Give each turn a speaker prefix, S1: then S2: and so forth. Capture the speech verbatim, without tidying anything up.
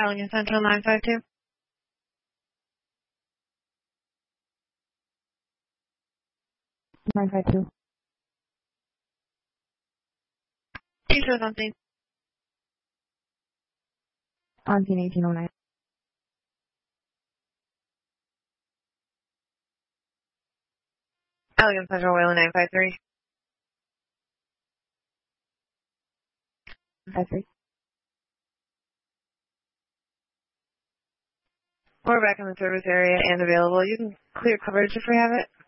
S1: Allegan Central nine five two.
S2: nine five two.
S1: Please show something.
S2: On scene eighteen oh nine.
S1: Allegan Central Wayland nine five three.
S2: five three.
S1: We're back in the service area and available. You can clear coverage if we have it.